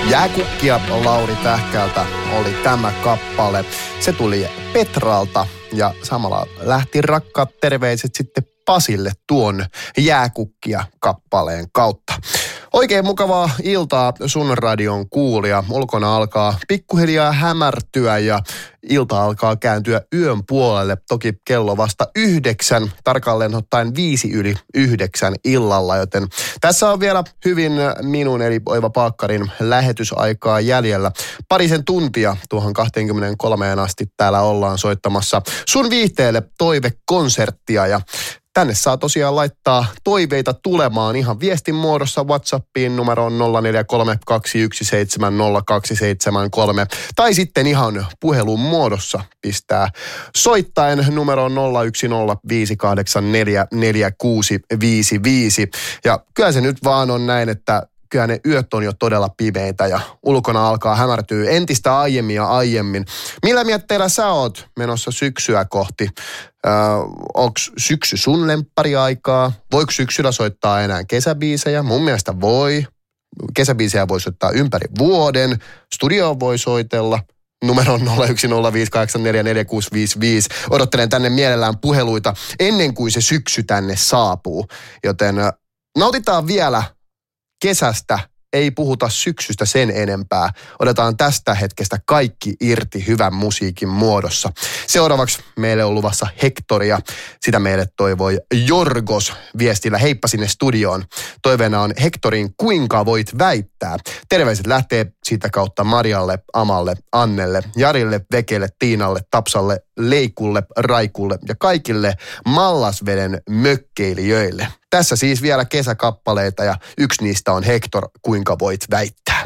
Jääkukkia Lauri Tähkältä oli tämä kappale. Se tuli Petralta ja samalla lähti rakkaat terveiset sitten Pasille tuon Jääkukkia kappaleen kautta. Oikein mukavaa iltaa sun radion kuulija. Ulkona alkaa pikkuhiljaa hämärtyä ja ilta alkaa kääntyä yön puolelle. Toki kello vasta 9, tarkalleen ottaen 8:05 illalla, joten tässä on vielä hyvin minun eli Oiva Paakkarin lähetysaikaa jäljellä. Parisen tuntia tuohon 23 asti täällä ollaan soittamassa sun viihteelle toivekonserttia ja tänne saa tosiaan laittaa toiveita tulemaan ihan viestin muodossa WhatsAppiin numeroon 0432170273 tai sitten ihan puhelun muodossa pistää soittaen numeroon 0105844655. Ja kyllä se nyt vaan on näin, että kyllä ne yöt on jo todella pimeitä ja ulkona alkaa hämärtyä entistä aiemmin ja aiemmin. Millä mietteillä sä oot menossa syksyä kohti? Onko syksy sun lemppariaikaa? Voiko syksyllä soittaa enää kesäbiisejä? Mun mielestä voi. Kesäbiisejä voi soittaa ympäri vuoden. Studioon voi soitella. Numero on 0105844655. Odottelen tänne mielellään puheluita ennen kuin se syksy tänne saapuu. Joten nautitaan vielä kesästä, ei puhuta syksystä sen enempää. Otetaan tästä hetkestä kaikki irti hyvän musiikin muodossa. Seuraavaksi meille on luvassa Hektoria. Sitä meille toivoi Jorgos viestillä. Heippa sinne studioon. Toiveena on Hektorin Kuinka voit väittää. Terveiset lähtee siitä kautta Marialle, Amalle, Annelle, Jarille, Vekelle, Tiinalle, Tapsalle, Leikulle, Raikulle ja kaikille Mallasveden mökkeilijöille. Tässä siis vielä kesäkappaleita ja yksi niistä on Hektor, Kuinka voit väittää.